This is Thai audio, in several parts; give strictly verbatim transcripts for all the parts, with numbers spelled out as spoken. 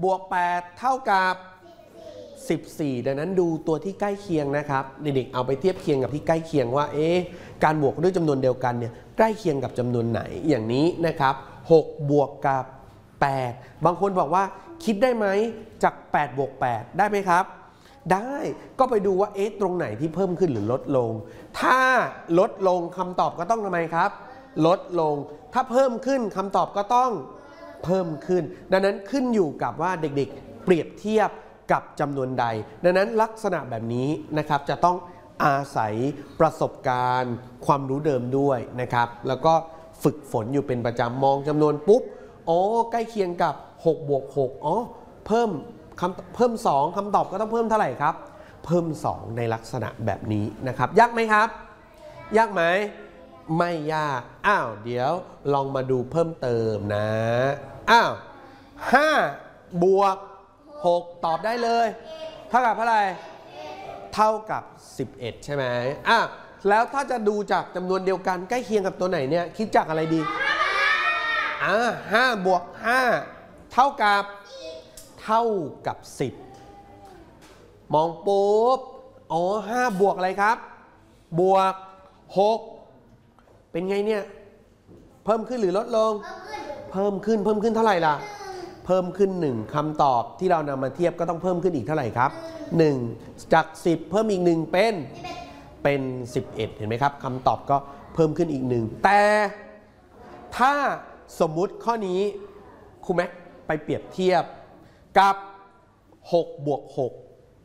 บวกแปดเท่ากับสิบสี่ดังนั้นดูตัวที่ใกล้เคียงนะครับเด็กๆเอาไปเทียบเคียงกับที่ใกล้เคียงว่าเอ๊ะการบวกด้วยจำนวนเดียวกันเนี่ยใกล้เคียงกับจำนวนไหนอย่างนี้นะครับหกบวกกับแปดบางคนบอกว่าคิดได้ไหมจากแปดบวกแปดได้ไหมครับได้ก็ไปดูว่าเอ๊ะตรงไหนที่เพิ่มขึ้นหรือลดลงถ้าลดลงคำตอบก็ต้องทำไมครับลดลงถ้าเพิ่มขึ้นคำตอบก็ต้องเพิ่มขึ้นดังนั้นขึ้นอยู่กับว่าเด็กๆเปรียบเทียบกับจำนวนใดดังนั้นลักษณะแบบนี้นะครับจะต้องอาศัยประสบการณ์ความรู้เดิมด้วยนะครับแล้วก็ฝึกฝนอยู่เป็นประจำมองจำนวนปุ๊บอ๋อใกล้เคียงกับหกบวกหกอ๋อเพิ่มคำเพิ่มสองคำตอบก็ต้องเพิ่มเท่าไหร่ครับเพิ่มสองในลักษณะแบบนี้นะครับยากไหมครับยากไหมไม่ยากอ้าวเดี๋ยวลองมาดูเพิ่มเติมนะอ้าวห้าบวกหกตอบได้เลยเท่ากับเท่าไหร่เท่ากับสิบเอ็ดใช่ไหมอ่ะแล้วถ้าจะดูจากจำนวนเดียวกันใกล้เคียงกับตัวไหนเนี่ยคิดจากอะไรดีอ่าห้าบวกห้าเท่ากับเท่ากับสิบมองปุ๊บอ๋อห้าบวกอะไรครับบวกหกเป็นไงเนี่ยเพิ่มขึ้นหรือลดลงเพิ่มขึ้นเพิ่มขึ้นเท่าไหร่ล่ะเพิ่มขึ้นหนึ่งคำตอบที่เรานำมาเทียบก็ต้องเพิ่มขึ้นอีกเท่าไหร่ครับหนึ่งจากสิบเพิ่มอีกหนึ่งเป็นเป็นสิบเอ็ดเห็นไหมครับคำตอบก็เพิ่มขึ้นอีกหนึ่งแต่ถ้าสมมุติข้อนี้ครูแม็กไปเปรียบเทียบกับหกบวกหก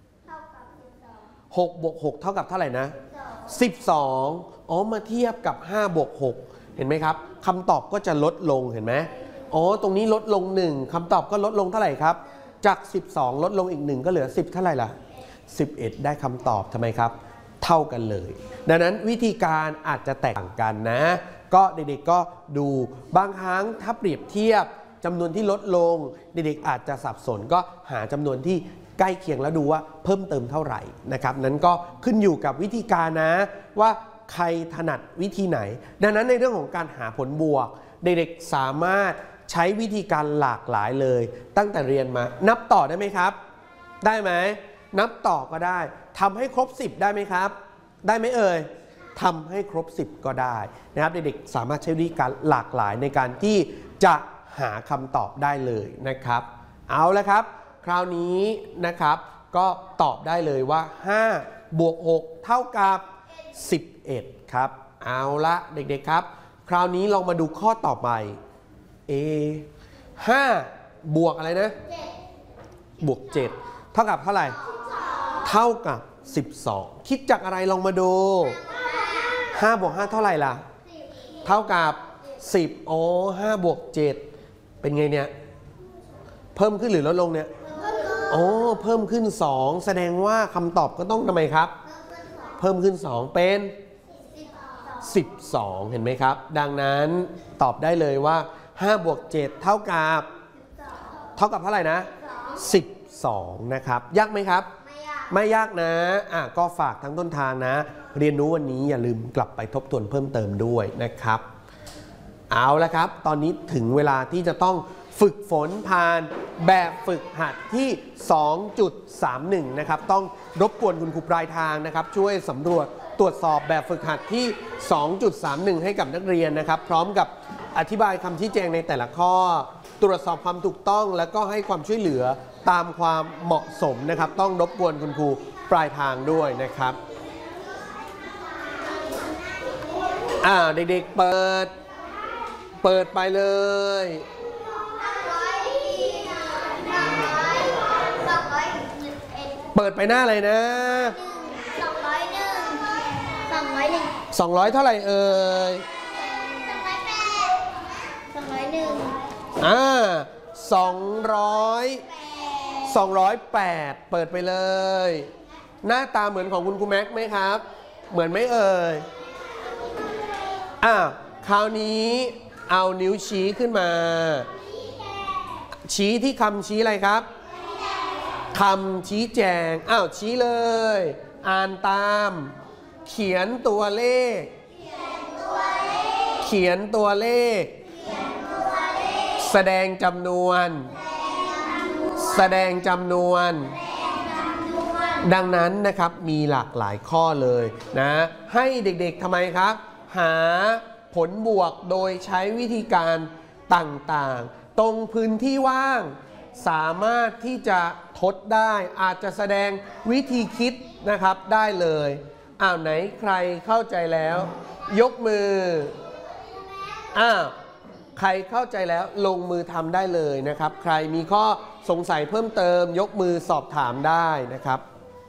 หกบวกหกเท่ากับเท่าไหร่นะสิบสองอ๋อมาเทียบกับห้าบวกหกเห็นไหมครับคำตอบก็จะลดลงเห็นไหมอ๋อตรงนี้ลดลงหนึ่งคำตอบก็ลดลงเท่าไหร่ครับจากสิบสองลดลงอีกหนึ่งก็เหลือสิบเท่าไหร่ล่ะสิบเอ็ดได้คำตอบทำไมครับเท่ากันเลยดังนั้นวิธีการอาจจะแตกต่างกันนะก็เด็กๆก็ดูบางครั้งถ้าเปรียบเทียบจำนวนที่ลดลงเด็กๆอาจจะสับสนก็หาจำนวนที่ใกล้เคียงแล้วดูว่าเพิ่มเติมเท่าไหร่นะครับนั้นก็ขึ้นอยู่กับวิธีการนะว่าใครถนัดวิธีไหนดังนั้นในเรื่องของการหาผลบวกเด็กๆสามารถใช้วิธีการหลากหลายเลยตั้งแต่เรียนมานับต่อได้ไหมครับได้ไหมนับต่อก็ได้ทำให้ครบสิบได้ไหมครับได้ไหมเอ่ยทำให้ครบสิบก็ได้นะครับเด็กๆสามารถใช้วิธีการหลากหลายในการที่จะหาคำตอบได้เลยนะครับเอาละครับคราวนี้นะครับก็ตอบได้เลยว่าห้าบวกหกเท่ากับสิบเอ็ดครับเอาละเด็กๆครับคราวนี้ลองมาดูข้อต่อไปเอห้าบวกอะไรนะบวกเจ็ดเท่ากับเท่าไหร่เท่ากับสิบสองคิดจากอะไรลองมาดูห้าบวกห้าเท่าไหร่ล่ะเท่ากับสิบอ๋อห้าบวกเจ็ดเป็นไงเนี่ยเพิ่มขึ้นหรือลดลงเนี่ยอ๋อเพิ่มขึ้นสองแสดงว่าคำตอบก็ต้องทำไมครับเพิ่มขึ้นสองเป็นสิบสองเห็นไหมครับดังนั้นตอบได้เลยว่าห้าบวกเจ็ดเท่ากับเท่ากับเท่าไหร่นะสิบสองนะครับยากไหมครับไม่ยากนะอ่ะก็ฝากทั้งต้นทางนะเรียนรู้วันนี้อย่าลืมกลับไปทบทวนเพิ่มเติมด้วยนะครับเอาละครับตอนนี้ถึงเวลาที่จะต้องฝึกฝนผ่านแบบฝึกหัดที่ สองจุดสามหนึ่ง นะครับต้องรบกวนคุณครูปลายทางนะครับช่วยสำรวจตรวจสอบแบบฝึกหัดที่ สองจุดสามหนึ่ง ให้กับนักเรียนนะครับพร้อมกับอธิบายคำชี้แจงในแต่ละข้อตรวจสอบความถูกต้องแล้วก็ให้ความช่วยเหลือตามความเหมาะสมนะครับต้องรบกวนคุณครูปลายทางด้วยนะครับอ่าเด็กๆเปิดเปิดไปเลยเปิดไปหน้าอะไรนะสองร้อยหนึ่งสองร้อยหนึ่งสองร้อยเท่าไหร่เอ่ยสองร้อยแปดสองร้อยหนึ่งอ่าสองร้อยสองร้อยแปดเปิดไปเลยหน้าตาเหมือนของคุณครูแม็กไหมครับเหมือนไหมเอ่ยอ่าคราวนี้เอานิ้วชี้ขึ้นมาชี้ที่คำชี้อะไรครับคำชี้แจงอ้าวชี้เลยอ่านตามเขียนตัวเลขเขียนตัวเลขแสดงจำนวนแสดงจำนวนดังนั้นนะครับมีหลากหลายข้อเลยนะให้เด็กๆทำไมครับหาผลบวกโดยใช้วิธีการต่างๆตรงพื้นที่ว่างสามารถที่จะทดได้อาจจะแสดงวิธีคิดนะครับได้เลยอ้าวไหนใครเข้าใจแล้วยกมืออ้าวใครเข้าใจแล้วลงมือทำได้เลยนะครับใครมีข้อสงสัยเพิ่มเติมยกมือสอบถามได้นะครับ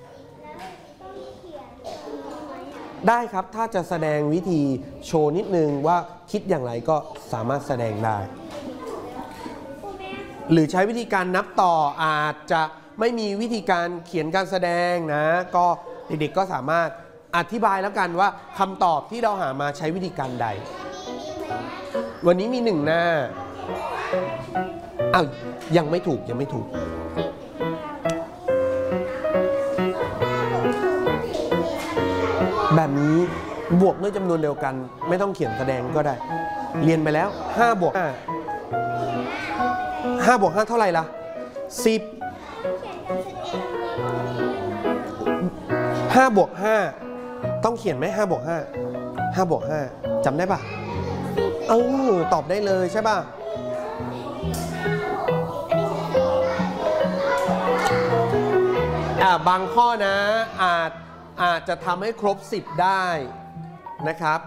ได้ครับถ้าจะแสดงวิธีโชว์นิดนึงว่าคิดอย่างไรก็สามารถแสดงได้หรือใช้วิธีการนับต่ออาจจะไม่มีวิธีการเขียนการแสดงนะก็เด็กๆก็สามารถอธิบายแล้วกันว่าคำตอบที่เราหามาใช้วิธีการใดวันนี้มีหนึ่งหน้าอ้าวยังไม่ถูกยังไม่ถูกแบบนี้บวกด้วยจำนวนเดียวกันไม่ต้องเขียนแสดงก็ได้เรียนไปแล้วห้าบวกห้า ห้าบวกห้าเท่าไหร่ล่ะสิบ ห้าบวกห้าต้องเขียนไหมห้าบวกห้า ห้าบวกห้าจำได้ปะเออตอบได้เลยใช่ป่ะอ่าบางข้อนะอาจอาจจะทำให้ครบสิบได้นะครับ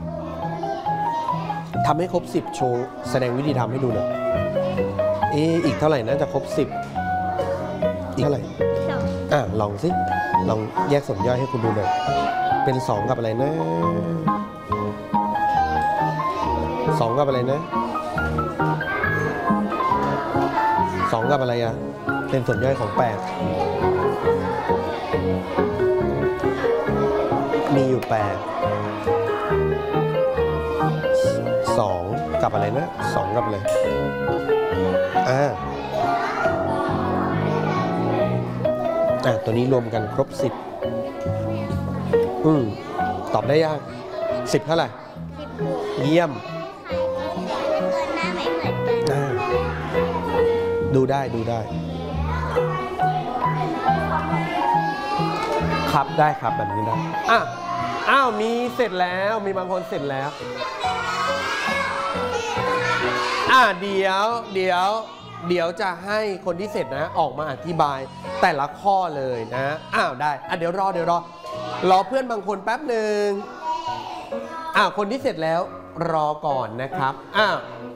ทำให้ครบสิบโชว์แสดงวิธีทำให้ดูหน่อยเอออีกเท่าไหร่นะจะครบสิบอีกเท่าไหร่อ่ะลองสิลองแยกส่วนย่อยให้คุณดูหน่อยเป็นสองกับอะไรนะสองกับอะไรนะสองกับอะไรอ่ะเป็นส่วนย่อยของแปดมีอยู่แปดสองกับอะไรนะสองกับอะไรอ่าอ่ะตัวนี้รวมกันครบสิบอืมตอบได้ยังสิบเท่าไหร่เยี่ยมดูได้ดูได้ครับได้ครับแบบนี้ได้อ่ะอ้าวมีเสร็จแล้วมีบางคนเสร็จแล้วอ่ะเดี๋ยวเดี๋ยวเดี๋ยวจะให้คนที่เสร็จนะออกมาอธิบายแต่ละข้อเลยนะอ้าวได้อ่ะเดี๋ยวรอเดี๋ยวรอรอเพื่อนบางคนแป๊บหนึ่งอ้าวคนที่เสร็จแล้วรอก่อนนะครับอ้าว